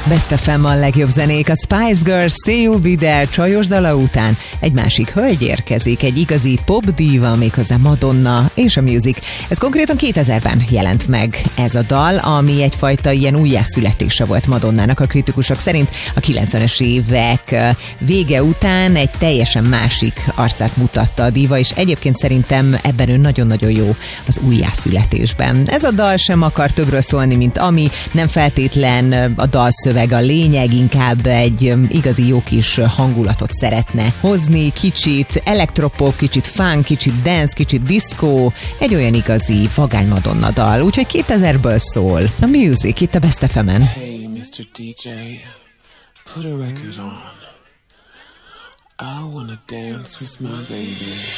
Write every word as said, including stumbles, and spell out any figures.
Best ef em a legjobb zenék, a Spice Girls, Stay You Be There csajos dala után egy másik hölgy érkezik, egy igazi pop diva, méghozzá Madonna és a Music. Ez konkrétan kétezerben jelent meg ez a dal, ami egyfajta ilyen újjászületése volt Madonnának a kritikusok szerint. A kilencvenes évek vége után egy teljesen másik arcát mutatta a diva, és egyébként szerintem ebben ő nagyon-nagyon jó az újjászületésben. Ez a dal sem akar többről szólni, mint ami, nem feltétlen a dalszöveg a lényeg, inkább egy igazi jó kis hangulatot szeretne hozni, kicsit elektropop, kicsit funk, kicsit dance, kicsit disco, egy olyan igazi vagány Madonna dal, úgyhogy kétezerből szól a Music itt a Best ef em-en. Hey, mister dé dzsé, put a record on. I wanna dance with my baby.